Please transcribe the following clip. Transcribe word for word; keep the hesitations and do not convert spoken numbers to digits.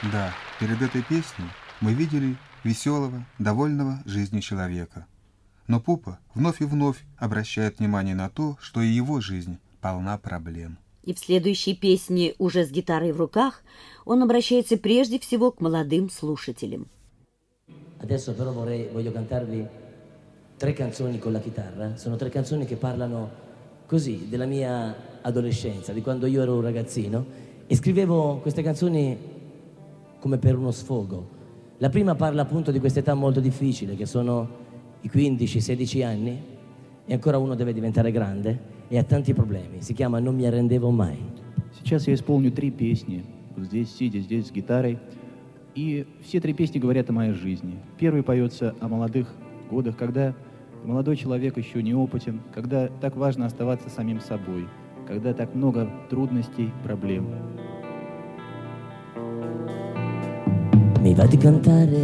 Да, перед этой песней мы видели веселого, довольного жизнью человека. Но Пупа вновь и вновь обращает внимание на то, что и его жизнь полна проблем. И в следующей песне, уже с гитарой в руках, он обращается прежде всего к молодым слушателям. Adesso però vorrei, voglio cantarvi tre canzoni con la chitarra. Sono tre canzoni che parlano così della mia adolescenza, di quando io ero un ragazzino e scrivevo queste canzoni come per uno sfogo. La prima parla appunto di questa età molto difficile, che sono i quindici sedici anni, e ancora uno deve diventare grande e ha tanti problemi. Si chiama «Non mi arrendevo mai». Сейчас я исполню три песни, вот здесь, сидя здесь с гитарой. И все три песни говорят о моей жизни. Первый поется о молодых годах, когда молодой человек еще неопытен, когда так важно оставаться самим собой, когда так много трудностей, проблем. Mi va di cantare